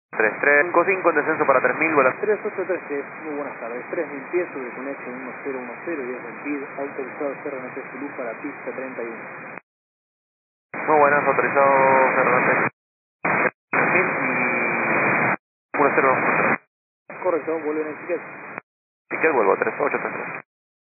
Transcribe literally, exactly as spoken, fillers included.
tres tres cinco cinco en descenso para tres mil, vuela. tres ocho tres tres, muy buenas tardes. tres mil pies sobre Connection uno cero uno cero y es el B I D autorizado C R N T Zulu para pista treinta y uno. Muy buenas, autorizado C R N T tres mil y uno cero uno cero. Correcto, vuelven a etiqueta. Ticket vuelvo, tres ocho tres tres.